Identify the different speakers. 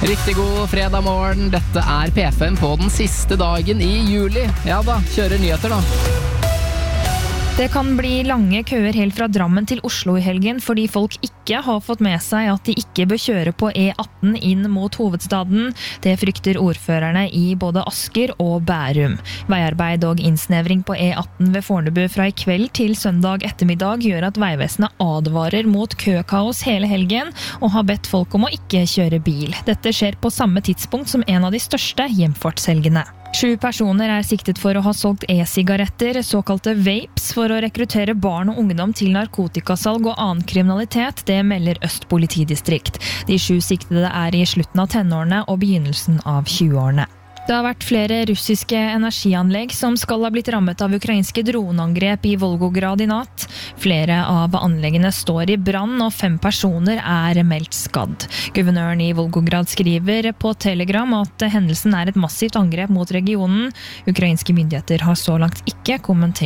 Speaker 1: Riktig god fredag morgen, dette P5 på den siste dagen i juli. Ja da, kjører nyheter da.
Speaker 2: Det kan bli lange køer helt fra Drammen til Oslo i helgen, fordi folk ikke har fått med seg at de ikke bør kjøre på E18 inn mot hovedstaden. Det frykter ordførerne i både Asker og Bærum. Veiarbeid og innsnevring på E18 ved Fornebu fra i kveld til søndag ettermiddag gjør at Veivesenet advarer mot køkaos hele helgen, og har bedt folk om å ikke kjøre bil. Dette skjer på samme tidspunkt som en av de største hjemfartshelgene. 7 personer siktet for å ha solgt e-sigaretter, såkalte vapes, for å rekruttere barn og ungdom til narkotikasalg og annen kriminalitet. Det melder Øst politidistrikt. De 7 siktede i slutten av tenårene og begynnelsen av 20-årene. Det har vært flere russiske energianlegg som skal ha blitt rammet av ukrainske droneangrep i Volgograd i natt. Flere av anleggene står i brann, og 5 personer meldt skadd. Guvernøren i Volgograd skriver på Telegram at hendelsen et massivt angrep mot regionen. Ukrainske myndigheter har så langt ikke kommentert